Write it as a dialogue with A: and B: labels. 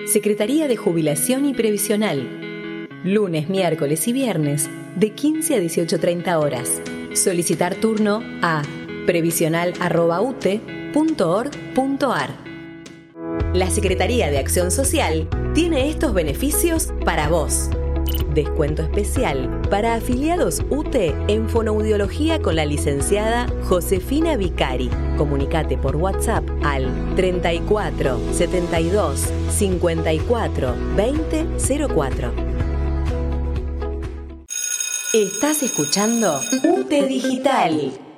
A: Secretaría de Jubilación y Previsional. Lunes, miércoles y viernes de 15 a 18:30 horas. Solicitar turno a previsional@ute.org.ar. La Secretaría de Acción Social tiene estos beneficios para vos. Descuento especial para afiliados UTE en fonoaudiología con la licenciada Josefina Vicari. Comunicate por WhatsApp al 34 72 54 20 04. Estás escuchando UTE Digital.